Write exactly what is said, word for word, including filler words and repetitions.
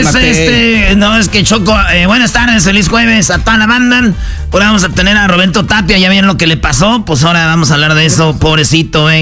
cálmate. este, no, es que Choco, eh, buenas tardes, feliz jueves a toda la banda. Ahora vamos a tener a Roberto Tapia, ya vieron lo que le pasó, pues ahora vamos a hablar de eso, pobrecito, eh.